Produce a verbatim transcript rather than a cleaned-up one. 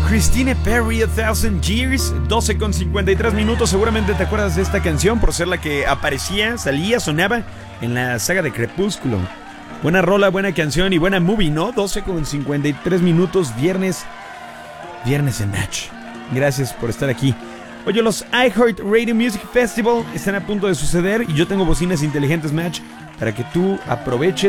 Christina Perri, A Thousand Years, doce con cincuenta y tres minutos. Seguramente te acuerdas de esta canción por ser la que aparecía, salía, sonaba en la saga de Crepúsculo. Buena rola, buena canción y buena movie, ¿no? doce con cincuenta y tres minutos, viernes, viernes en Match. Gracias por estar aquí. Oye, los iHeart Radio Music Festival están a punto de suceder y yo tengo bocinas inteligentes Match para que tú aproveches